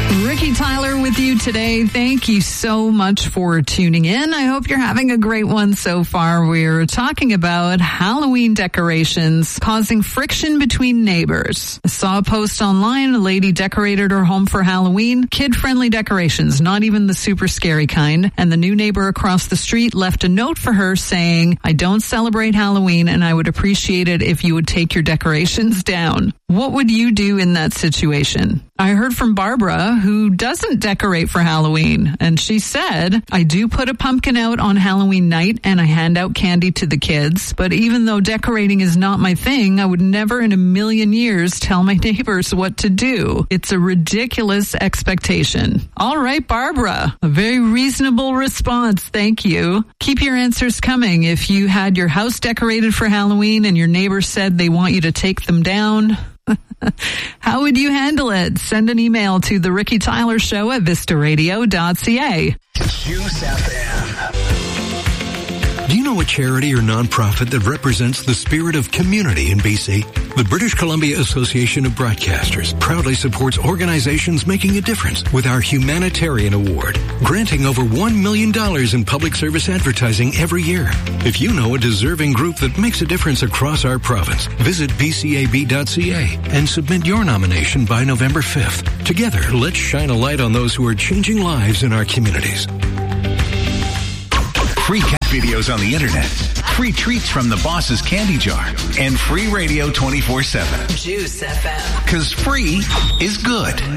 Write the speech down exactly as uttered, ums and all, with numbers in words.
Ricky Tyler with you today. Thank you so much for tuning in. I hope you're having a great one so far. We're talking about Halloween decorations causing friction between neighbors. I saw a post online. A lady decorated her home for Halloween. Kid-friendly decorations, not even the super scary kind. And the new neighbor across the street left a note for her saying, I don't celebrate Halloween and I would appreciate it if you would take your decorations down. What would you do in that situation? I heard from Barbara, who doesn't decorate for Halloween, and she said, I do put a pumpkin out on Halloween night and I hand out candy to the kids, but even though decorating is not my thing, I would never in a million years tell my neighbors what to do. It's a ridiculous expectation. All right, Barbara, a very reasonable response. Thank you. Keep your answers coming. If you had your house decorated for Halloween and your neighbors said they want you to take them down, how would you handle it? Send an email to the Ricky Tyler Show at vista radio dot c a. Juice F M. Do you know a charity or nonprofit that represents the spirit of community in B C? The British Columbia Association of Broadcasters proudly supports organizations making a difference with our Humanitarian Award, granting over one million dollars in public service advertising every year. If you know a deserving group that makes a difference across our province, visit b c a b dot c a and submit your nomination by November fifth. Together, let's shine a light on those who are changing lives in our communities. Free cat videos on the internet, free treats from the boss's candy jar, and free radio twenty-four seven. Juice F M. Because free is good.